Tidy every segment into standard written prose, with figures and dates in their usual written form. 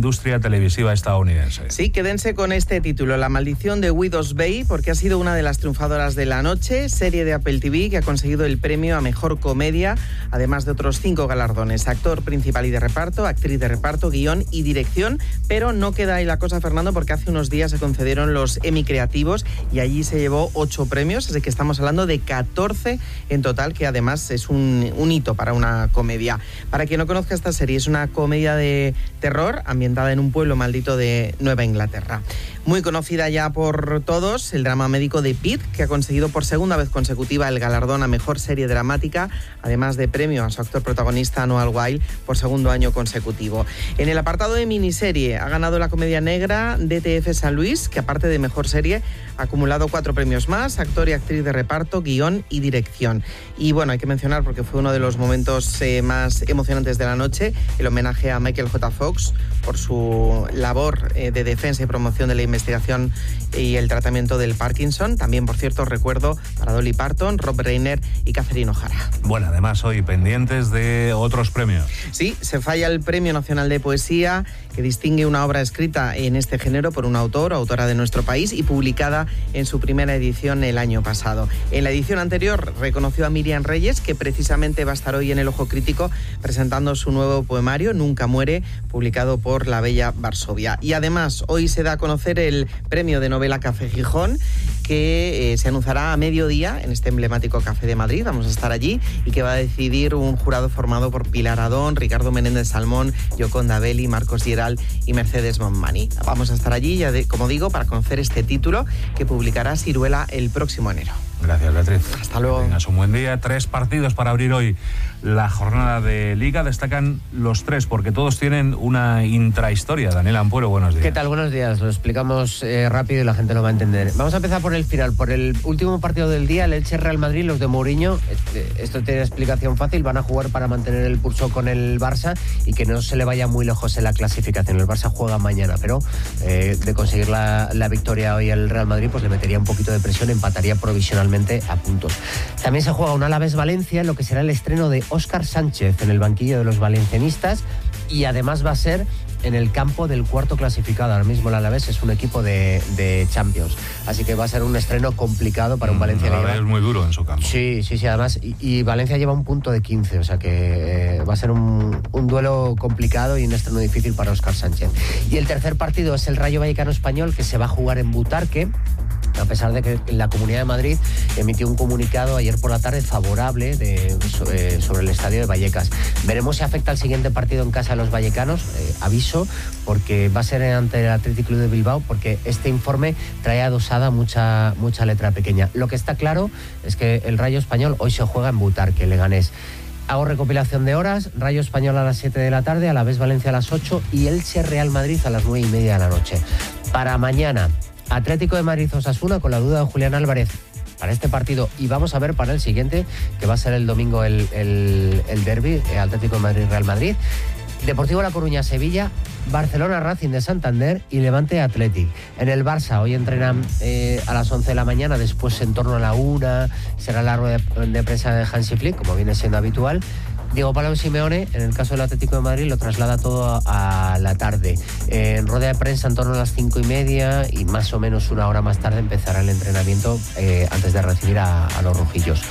industria televisiva estadounidense. Sí, quédense con este título, La maldición de Widow's Bay, porque ha sido una de las triunfadoras de la noche, serie de Apple TV que ha conseguido el premio a Mejor Comedia, además de otros 5 galardones, actor principal y de reparto, actriz de reparto, guión y dirección, pero no queda ahí la cosa, Fernando, porque hace unos días se concedieron los Emmy Creativos y allí se llevó 8 premios, así que estamos hablando de 14 en total, que además es un hito para una comedia. Para quien no conozca esta serie, es una comedia de terror ambientada en un pueblo maldito de Nueva Inglaterra. Muy conocida ya por todos, el drama médico de Pitt, que ha conseguido por segunda vez consecutiva el galardón a Mejor Serie Dramática, además de premio a su actor protagonista Noah Wyle por segundo año consecutivo. En el apartado de miniserie ha ganado la comedia negra DTF San Luis, que aparte de Mejor Serie ha acumulado 4 premios más, actor y actriz de reparto, guión y dirección. Y bueno, hay que mencionar, porque fue uno de los momentos más emocionantes de la noche, el homenaje a Michael J. Fox por su labor de defensa y promoción de la investigación y el tratamiento del Parkinson. También, por cierto, recuerdo para Dolly Parton, Rob Reiner y Catherine O'Hara. Bueno, además hoy pendientes de otros premios. Sí, se falla el Premio Nacional de Poesía, que distingue una obra escrita en este género por un autor o autora de nuestro país y publicada en su primera edición el año pasado. En la edición anterior reconoció a Miriam Reyes, que precisamente va a estar hoy en El Ojo Crítico presentando su nuevo poemario, Nunca muere, publicado por La Bella Varsovia. Y además, hoy se da a conocer el Premio de Novela Café Gijón, que se anunciará a mediodía en este emblemático Café de Madrid. Vamos a estar allí y que va a decidir un jurado formado por Pilar Adón, Ricardo Menéndez Salmón, Yoconda Belli, Marcos Giral y Mercedes Monmani. Vamos a estar allí, ya como digo, para conocer este título que publicará Siruela el próximo enero. Gracias, Beatriz. Hasta luego. Que tengas un buen día. 3 partidos para abrir hoy la jornada de Liga. Destacan los 3 porque todos tienen una intrahistoria. Daniel Ampuero, buenos días. ¿Qué tal? Buenos días. Lo explicamos rápido y la gente lo va a entender. Vamos a empezar por el final, por el último partido del día, el Elche Real Madrid, los de Mourinho. Esto tiene explicación fácil. Van a jugar para mantener el pulso con el Barça y que no se le vaya muy lejos en la clasificación. El Barça juega mañana, pero de conseguir la victoria hoy al Real Madrid, pues le metería un poquito de presión, empataría provisionalmente a puntos. También se juega un Alavés-Valencia, en lo que será el estreno de Óscar Sánchez en el banquillo de los valencianistas, y además va a ser en el campo del cuarto clasificado. Ahora mismo el Alavés es un equipo de Champions, así que va a ser un estreno complicado para un Valencia. El Alavés es muy duro en su campo. Sí, además, y Valencia lleva un punto de 15, o sea que va a ser un duelo complicado y un estreno difícil para Óscar Sánchez. Y el tercer partido es el Rayo Vallecano Español, que se va a jugar en Butarque, a pesar de que la Comunidad de Madrid emitió un comunicado ayer por la tarde favorable sobre el estadio de Vallecas. Veremos si afecta al siguiente partido en casa de los vallecanos, aviso, porque va a ser ante el Athletic Club de Bilbao, porque este informe trae adosada mucha letra pequeña. Lo que está claro es que el Rayo Español hoy se juega en Butarque, Leganés. Hago recopilación de horas: Rayo Español a las 7 de la tarde, Alavés Valencia a las 8 y Elche Real Madrid a las 9:30 de la noche. Para mañana, Atlético de Madrid-Osasuna, con la duda de Julián Álvarez para este partido, y vamos a ver para el siguiente, que va a ser el domingo el derbi, Atlético de Madrid-Real Madrid. Deportivo La Coruña-Sevilla, Barcelona-Racing de Santander y Levante-Athletic. En el Barça hoy entrenan a las 11 de la mañana, después en torno a la 1 será la rueda de prensa de Hansi Flick, como viene siendo habitual. Diego Pablo Simeone, en el caso del Atlético de Madrid, lo traslada todo a la tarde. En rueda de prensa en torno a las 5:30 y más o menos una hora más tarde empezará el entrenamiento antes de recibir a los rojillos.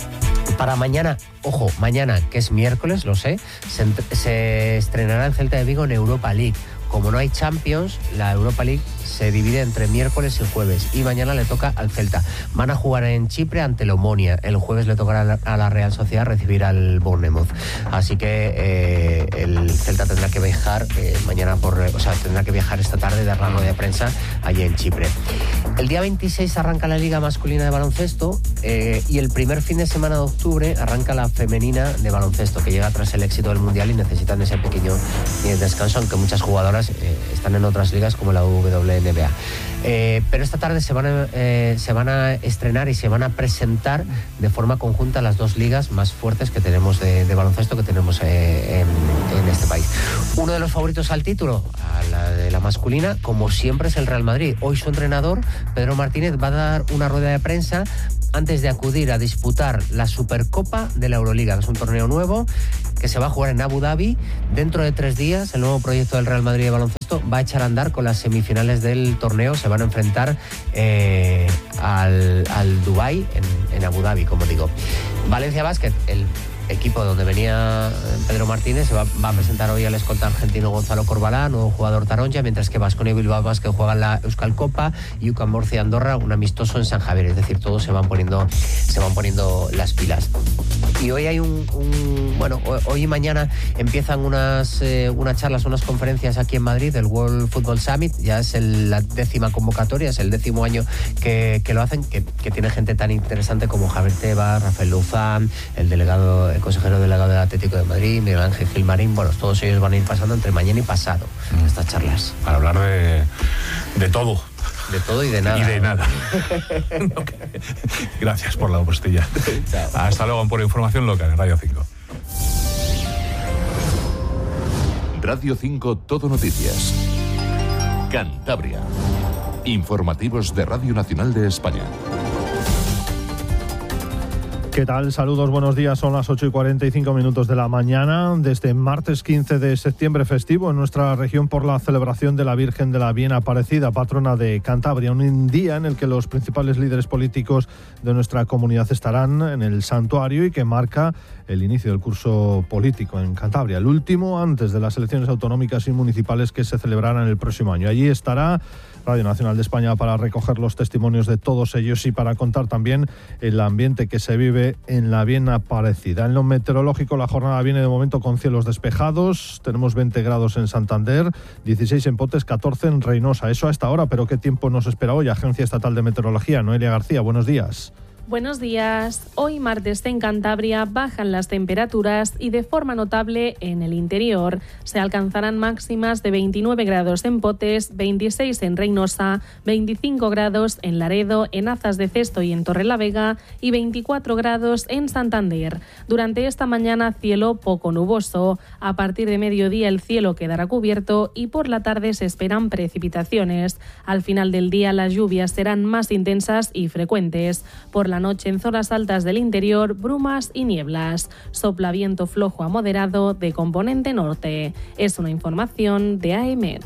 Para mañana, ojo, mañana, que es miércoles, lo sé, se estrenará el Celta de Vigo en Europa League. Como no hay Champions, la Europa League se divide entre miércoles y jueves, y mañana le toca al Celta. Van a jugar en Chipre ante el Omonia. El jueves le tocará a la Real Sociedad recibir al Bournemouth. Así que el Celta tendrá que viajar tendrá que viajar esta tarde, dar la rueda de prensa allí en Chipre. El día 26 arranca la Liga Masculina de Baloncesto y el primer fin de semana de octubre arranca la Femenina de Baloncesto, que llega tras el éxito del Mundial y necesitan ese pequeño descanso, aunque muchas jugadoras están en otras ligas como la WNBA. Pero esta tarde se van a estrenar y se van a presentar de forma conjunta las dos ligas más fuertes que tenemos de baloncesto que tenemos en este país. Uno de los favoritos al título, a la de la masculina, como siempre, es el Real Madrid. Hoy su entrenador, Pedro Martínez, va a dar una rueda de prensa antes de acudir a disputar la Supercopa de la Euroliga, que es un torneo nuevo que se va a jugar en Abu Dhabi dentro de 3 días. El nuevo proyecto del Real Madrid de baloncesto esto va a echar a andar con las semifinales del torneo. Se van a enfrentar al Dubái en Abu Dhabi, como digo. Valencia Basket, el equipo donde venía Pedro Martínez, se va a presentar hoy al escolta argentino Gonzalo Corbalán, nuevo jugador taronja, mientras que Baskonia y Bilbao Basket juegan la Euskal Copa y UCAM Murcia Andorra un amistoso en San Javier. Es decir, todos se van poniendo las pilas. Y hoy hay hoy y mañana empiezan unas charlas, unas conferencias aquí en Madrid, el World Football Summit. Ya es la 10ª convocatoria, es el 10º año que lo hacen, que tiene gente tan interesante como Javier Tebas, Rafael Luzán, el consejero delegado del Atlético de Madrid, Miguel Ángel Gilmarín. Bueno, todos ellos van a ir pasando entre mañana y pasado estas charlas. Para hablar de todo. De todo y de nada. Y de nada. Gracias por la postilla. Hasta luego por información local en Radio 5. Radio 5 Todo Noticias. Cantabria. Informativos de Radio Nacional de España. ¿Qué tal? Saludos, buenos días. Son las 8:45 de la mañana. Desde martes 15 de septiembre, festivo en nuestra región por la celebración de la Virgen de la Bien Aparecida, patrona de Cantabria. Un día en el que los principales líderes políticos de nuestra comunidad estarán en el santuario y que marca el inicio del curso político en Cantabria, el último antes de las elecciones autonómicas y municipales que se celebrarán el próximo año. Allí estará Radio Nacional de España para recoger los testimonios de todos ellos y para contar también el ambiente que se vive en la Bien Aparecida. En lo meteorológico, la jornada viene de momento con cielos despejados. Tenemos 20 grados en Santander, 16 en Potes, 14 en Reynosa. Eso a esta hora, pero ¿qué tiempo nos espera hoy? Agencia Estatal de Meteorología, Noelia García, buenos días. Buenos días. Hoy martes en Cantabria bajan las temperaturas y de forma notable en el interior. Se alcanzarán máximas de 29 grados en Potes, 26 en Reynosa, 25 grados en Laredo, en Azas de Cesto y en Torrelavega y 24 grados en Santander. Durante esta mañana cielo poco nuboso. A partir de mediodía el cielo quedará cubierto y por la tarde se esperan precipitaciones. Al final del día las lluvias serán más intensas y frecuentes. Por la noche en zonas altas del interior, brumas y nieblas. Sopla viento flojo a moderado de componente norte. Es una información de AEMET.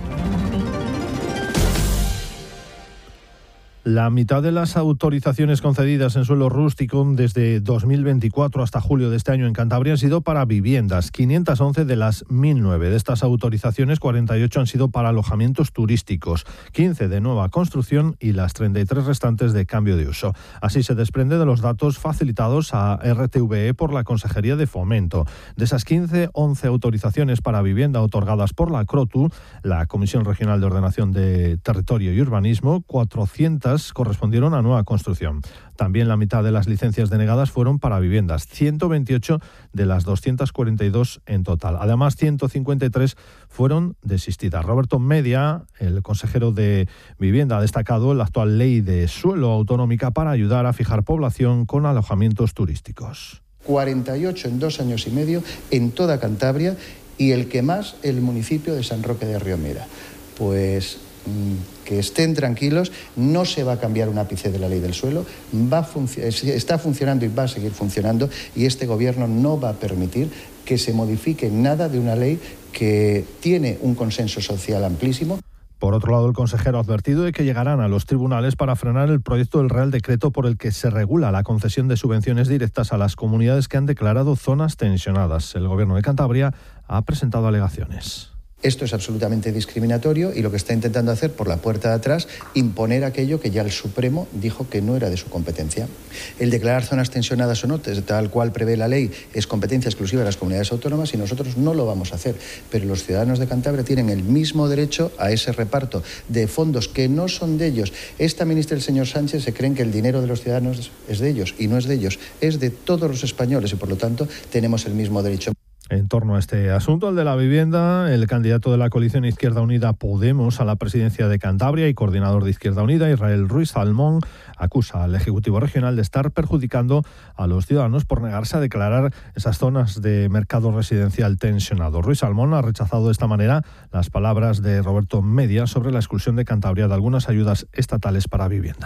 La mitad de las autorizaciones concedidas en suelo rústico desde 2024 hasta julio de este año en Cantabria han sido para viviendas, 511 de las 1.009. De estas autorizaciones, 48 han sido para alojamientos turísticos, 15 de nueva construcción y las 33 restantes de cambio de uso. Así se desprende de los datos facilitados a RTVE por la Consejería de Fomento. De esas 15, 11 autorizaciones para vivienda otorgadas por la CROTU, la Comisión Regional de Ordenación de Territorio y Urbanismo, 400 correspondieron a nueva construcción. También la mitad de las licencias denegadas fueron para viviendas, 128 de las 242 en total. Además, 153 fueron desistidas. Roberto Media, el consejero de Vivienda, ha destacado la actual ley de suelo autonómica para ayudar a fijar población con alojamientos turísticos. 48 en 2 años y medio en toda Cantabria y el que más, el municipio de San Roque de Riomera. Pues que estén tranquilos, no se va a cambiar un ápice de la ley del suelo, está funcionando y va a seguir funcionando y este gobierno no va a permitir que se modifique nada de una ley que tiene un consenso social amplísimo. Por otro lado, el consejero ha advertido de que llegarán a los tribunales para frenar el proyecto del Real Decreto por el que se regula la concesión de subvenciones directas a las comunidades que han declarado zonas tensionadas. El Gobierno de Cantabria ha presentado alegaciones. Esto es absolutamente discriminatorio y lo que está intentando hacer por la puerta de atrás, imponer aquello que ya el Supremo dijo que no era de su competencia. El declarar zonas tensionadas o no, tal cual prevé la ley, es competencia exclusiva de las comunidades autónomas y nosotros no lo vamos a hacer. Pero los ciudadanos de Cantabria tienen el mismo derecho a ese reparto de fondos que no son de ellos. Esta ministra y el señor Sánchez se creen que el dinero de los ciudadanos es de ellos y no es de ellos, es de todos los españoles y por lo tanto tenemos el mismo derecho. En torno a este asunto, el de la vivienda, el candidato de la coalición Izquierda Unida Podemos a la presidencia de Cantabria y coordinador de Izquierda Unida, Israel Ruiz Salmón, acusa al Ejecutivo Regional de estar perjudicando a los ciudadanos por negarse a declarar esas zonas de mercado residencial tensionado. Ruiz Salmón ha rechazado de esta manera las palabras de Roberto Media sobre la exclusión de Cantabria de algunas ayudas estatales para vivienda.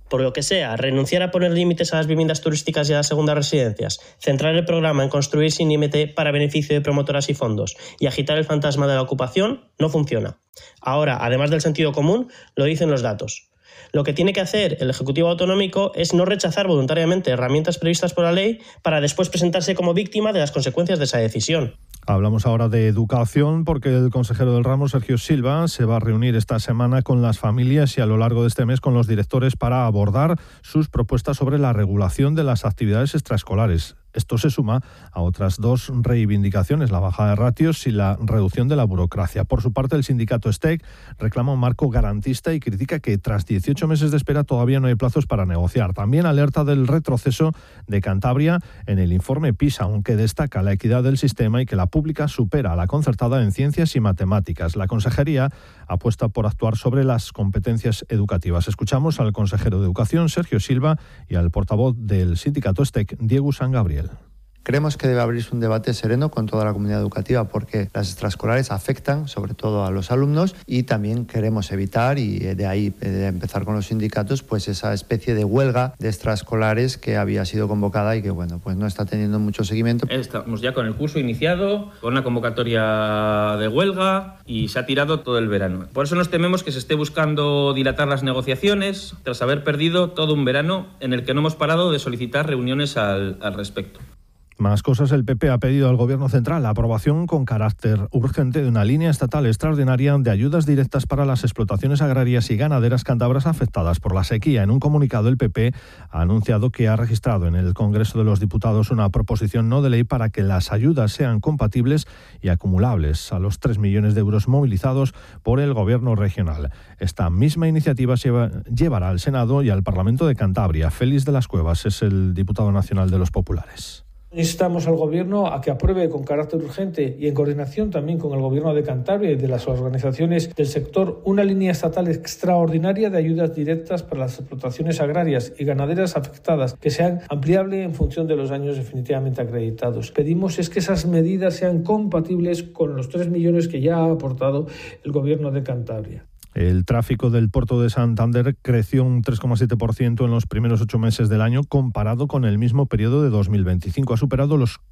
por lo que sea, renunciar a poner límites a las viviendas turísticas y a las segundas residencias, centrar el programa en construir sin límite para beneficio de promotoras y fondos y agitar el fantasma de la ocupación, no funciona. Ahora, además del sentido común, lo dicen los datos. Lo que tiene que hacer el Ejecutivo Autonómico es no rechazar voluntariamente herramientas previstas por la ley para después presentarse como víctima de las consecuencias de esa decisión. Hablamos ahora de educación porque el consejero del ramo, Sergio Silva, se va a reunir esta semana con las familias y a lo largo de este mes con los directores para abordar sus propuestas sobre la regulación de las actividades extraescolares. Esto se suma a otras dos reivindicaciones, la bajada de ratios y la reducción de la burocracia. Por su parte, el sindicato STEC reclama un marco garantista y critica que tras 18 meses de espera todavía no hay plazos para negociar. También alerta del retroceso de Cantabria en el informe PISA, aunque destaca la equidad del sistema y que la pública supera a la concertada en ciencias y matemáticas. La consejería apuesta por actuar sobre las competencias educativas. Escuchamos al consejero de Educación, Sergio Silva, y al portavoz del sindicato STEC, Diego San Gabriel. Creemos que debe abrirse un debate sereno con toda la comunidad educativa porque las extraescolares afectan sobre todo a los alumnos y también queremos evitar, y de ahí de empezar con los sindicatos, pues esa especie de huelga de extraescolares que había sido convocada y que pues no está teniendo mucho seguimiento. Estamos ya con el curso iniciado, con una convocatoria de huelga y se ha tirado todo el verano. Por eso nos tememos que se esté buscando dilatar las negociaciones tras haber perdido todo un verano en el que no hemos parado de solicitar reuniones al respecto. Más cosas, el PP ha pedido al Gobierno central la aprobación con carácter urgente de una línea estatal extraordinaria de ayudas directas para las explotaciones agrarias y ganaderas cántabras afectadas por la sequía. En un comunicado, el PP ha anunciado que ha registrado en el Congreso de los Diputados una proposición no de ley para que las ayudas sean compatibles y acumulables a los 3 millones de euros movilizados por el Gobierno regional. Esta misma iniciativa se llevará al Senado y al Parlamento de Cantabria. Félix de las Cuevas es el diputado nacional de los populares. Instamos al Gobierno a que apruebe con carácter urgente y en coordinación también con el Gobierno de Cantabria y de las organizaciones del sector una línea estatal extraordinaria de ayudas directas para las explotaciones agrarias y ganaderas afectadas que sean ampliables en función de los años definitivamente acreditados. Pedimos es que esas medidas sean compatibles con los 3 millones que ya ha aportado el Gobierno de Cantabria. El tráfico del puerto de Santander creció un 3,7% en los primeros 8 meses del año comparado con el mismo periodo de 2025. Ha superado los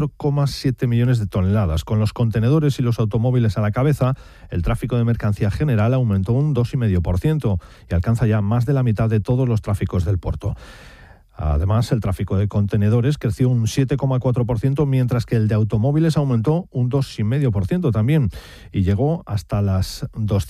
4,7 millones de toneladas. Con los contenedores y los automóviles a la cabeza, el tráfico de mercancía general aumentó un 2,5% y alcanza ya más de la mitad de todos los tráficos del puerto. Además, el tráfico de contenedores creció un 7,4%, mientras que el de automóviles aumentó un 2,5% también y llegó hasta las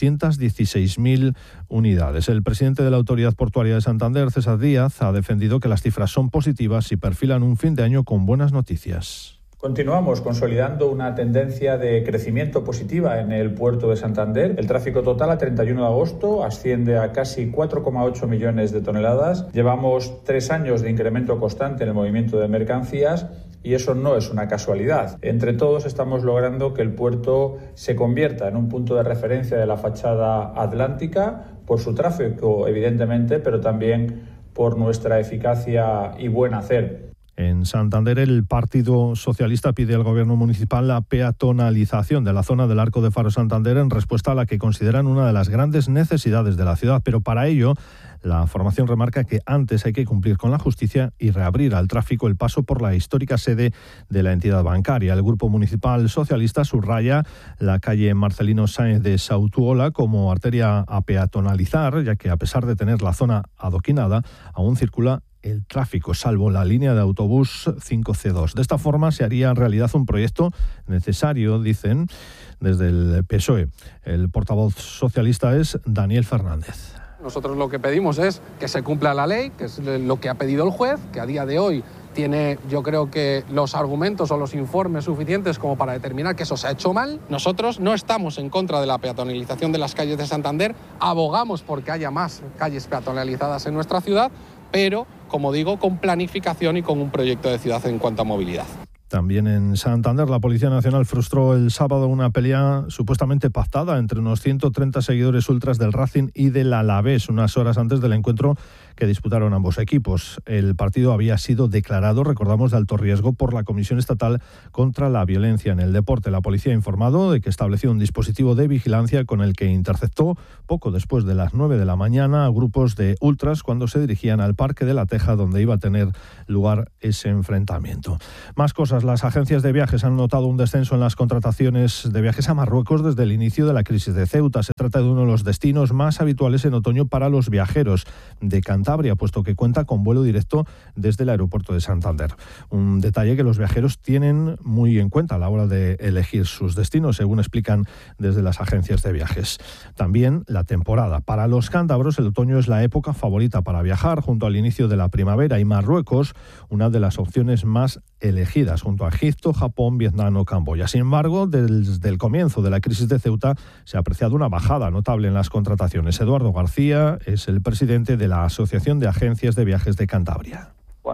216.000 unidades. El presidente de la Autoridad Portuaria de Santander, César Díaz, ha defendido que las cifras son positivas y perfilan un fin de año con buenas noticias. Continuamos consolidando una tendencia de crecimiento positiva en el puerto de Santander. El tráfico total a 31 de agosto asciende a casi 4,8 millones de toneladas. Llevamos 3 años de incremento constante en el movimiento de mercancías y eso no es una casualidad. Entre todos estamos logrando que el puerto se convierta en un punto de referencia de la fachada atlántica por su tráfico, evidentemente, pero también por nuestra eficacia y buen hacer. En Santander, el Partido Socialista pide al Gobierno municipal la peatonalización de la zona del Arco de Faro Santander en respuesta a la que consideran una de las grandes necesidades de la ciudad. Pero para ello, la formación remarca que antes hay que cumplir con la justicia y reabrir al tráfico el paso por la histórica sede de la entidad bancaria. El Grupo Municipal Socialista subraya la calle Marcelino Sáenz de Sautuola como arteria a peatonalizar, ya que a pesar de tener la zona adoquinada, aún circula el tráfico, salvo la línea de autobús 5C2. De esta forma se haría realidad un proyecto necesario, dicen, desde el PSOE. El portavoz socialista es Daniel Fernández. Nosotros lo que pedimos es que se cumpla la ley, que es lo que ha pedido el juez, que a día de hoy tiene, yo creo que los argumentos o los informes suficientes como para determinar que eso se ha hecho mal. Nosotros no estamos en contra de la peatonalización de las calles de Santander, abogamos porque haya más calles peatonalizadas en nuestra ciudad, pero, como digo, con planificación y con un proyecto de ciudad en cuanto a movilidad. También en Santander, la Policía Nacional frustró el sábado una pelea supuestamente pactada entre unos 130 seguidores ultras del Racing y del Alavés, unas horas antes del encuentro que disputaron ambos equipos. El partido había sido declarado, recordamos, de alto riesgo por la Comisión Estatal contra la Violencia en el Deporte. La policía ha informado de que estableció un dispositivo de vigilancia con el que interceptó, poco después de las 9 de la mañana, a grupos de ultras cuando se dirigían al Parque de la Teja, donde iba a tener lugar ese enfrentamiento. Más cosas. Las agencias de viajes han notado un descenso en las contrataciones de viajes a Marruecos desde el inicio de la crisis de Ceuta. Se trata de uno de los destinos más habituales en otoño para los viajeros de Cantabria, puesto que cuenta con vuelo directo desde el aeropuerto de Santander. Un detalle que los viajeros tienen muy en cuenta a la hora de elegir sus destinos, según explican desde las agencias de viajes. También la temporada. Para los cántabros, el otoño es la época favorita para viajar, junto al inicio de la primavera, y Marruecos, una de las opciones más elegidas, junto a Egipto, Japón, Vietnam o Camboya. Sin embargo, desde el comienzo de la crisis de Ceuta se ha apreciado una bajada notable en las contrataciones. Eduardo García es el presidente de la Asociación de Agencias de Viajes de Cantabria.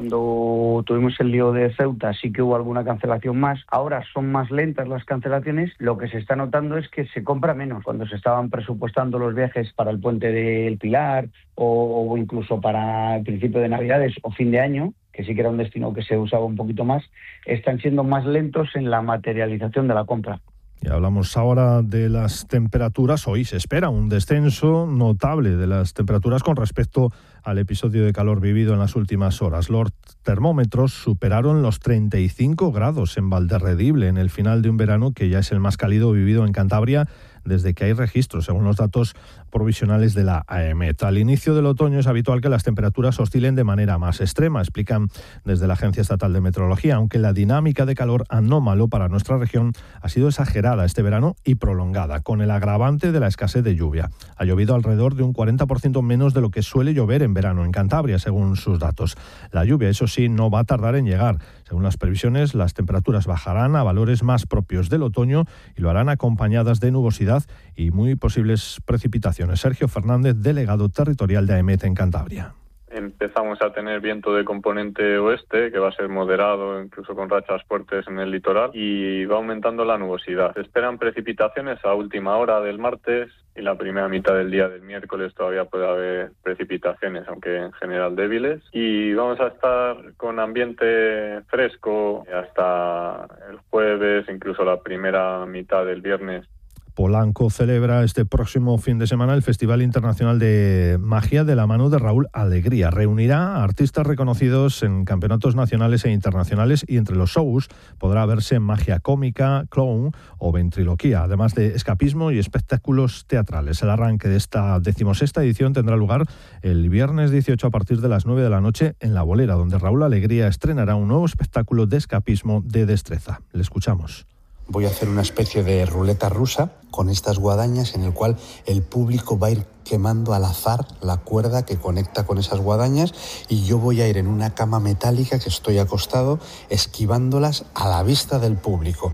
Cuando tuvimos el lío de Ceuta sí que hubo alguna cancelación más. Ahora son más lentas las cancelaciones. Lo que se está notando es que se compra menos. Cuando se estaban presupuestando los viajes para el Puente del Pilar o incluso para el principio de Navidades o fin de año, que sí que era un destino que se usaba un poquito más, están siendo más lentos en la materialización de la compra. Y hablamos ahora de las temperaturas. Hoy se espera un descenso notable de las temperaturas con respecto al episodio de calor vivido en las últimas horas. Los termómetros superaron los 35 grados en Valderredible en el final de un verano que ya es el más cálido vivido en Cantabria desde que hay registros, según los datos provisionales de la AEMET. Al inicio del otoño es habitual que las temperaturas oscilen de manera más extrema, explican desde la Agencia Estatal de Meteorología, aunque la dinámica de calor anómalo para nuestra región ha sido exagerada este verano y prolongada, con el agravante de la escasez de lluvia. Ha llovido alrededor de un 40% menos de lo que suele llover en verano en Cantabria, según sus datos. La lluvia, eso sí, no va a tardar en llegar. Según las previsiones, las temperaturas bajarán a valores más propios del otoño y lo harán acompañadas de nubosidad y muy posibles precipitaciones. Sergio Fernández, delegado territorial de AEMET en Cantabria. Empezamos a tener viento de componente oeste, que va a ser moderado, incluso con rachas fuertes en el litoral, y va aumentando la nubosidad. Se esperan precipitaciones a última hora del martes y la primera mitad del día del miércoles todavía puede haber precipitaciones, aunque en general débiles. Y vamos a estar con ambiente fresco hasta el jueves, incluso la primera mitad del viernes. Polanco celebra este próximo fin de semana el Festival Internacional de Magia de la mano de Raúl Alegría. Reunirá a artistas reconocidos en campeonatos nacionales e internacionales y entre los shows podrá verse magia cómica, clown o ventriloquía, además de escapismo y espectáculos teatrales. El arranque de esta 16ª edición tendrá lugar el viernes 18 a partir de las 9 de la noche en La Bolera, donde Raúl Alegría estrenará un nuevo espectáculo de escapismo de destreza. Le escuchamos. Voy a hacer una especie de ruleta rusa con estas guadañas en el cual el público va a ir quemando al azar la cuerda que conecta con esas guadañas y yo voy a ir en una cama metálica que estoy acostado esquivándolas a la vista del público.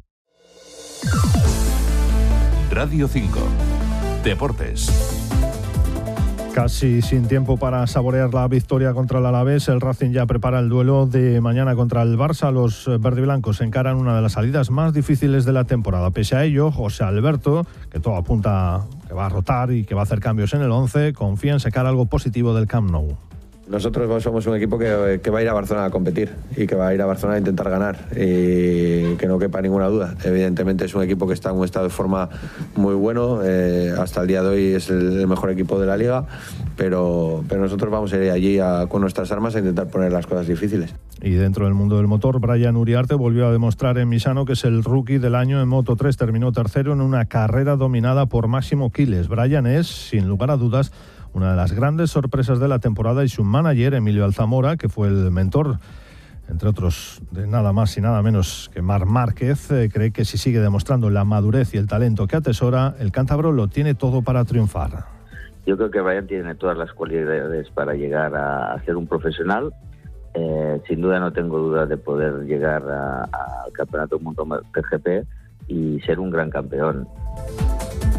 Radio 5. Deportes. Casi sin tiempo para saborear la victoria contra el Alavés, el Racing ya prepara el duelo de mañana contra el Barça. Los verdiblancos encaran una de las salidas más difíciles de la temporada. Pese a ello, José Alberto, que todo apunta que va a rotar y que va a hacer cambios en el 11, confía en sacar algo positivo del Camp Nou. Nosotros somos un equipo que va a ir a Barcelona a competir y que va a ir a Barcelona a intentar ganar y que no quepa ninguna duda. Evidentemente es un equipo que está en un estado de forma muy bueno, hasta el día de hoy es el mejor equipo de la liga, pero nosotros vamos a ir allí con nuestras armas a intentar poner las cosas difíciles. Y dentro del mundo del motor, Brian Uriarte volvió a demostrar en Misano que es el rookie del año en Moto3. Terminó tercero en una carrera dominada por Máximo Quiles. Brian es, sin lugar a dudas, una de las grandes sorpresas de la temporada y su manager, Emilio Alzamora, que fue el mentor, entre otros, de nada más y nada menos que Marc Márquez, cree que si sigue demostrando la madurez y el talento que atesora, el cántabro lo tiene todo para triunfar. Yo creo que Brian tiene todas las cualidades para llegar a ser un profesional. Sin duda no tengo dudas de poder llegar al Campeonato del Mundo TGP y ser un gran campeón.